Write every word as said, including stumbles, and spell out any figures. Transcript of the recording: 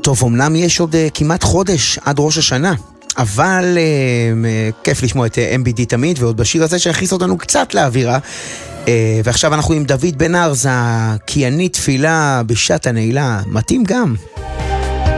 טוב, אמנם יש עוד uh, כמעט חודש עד ראש השנה, אבל uh, כיף לשמוע את uh, אם בי די תמיד, ועוד בשיר הזה שהכניס אותנו קצת לאווירה. Uh, ועכשיו אנחנו עם דוד בן ארז, הקיינית תפילה בשעת הנעילה, מתאים גם.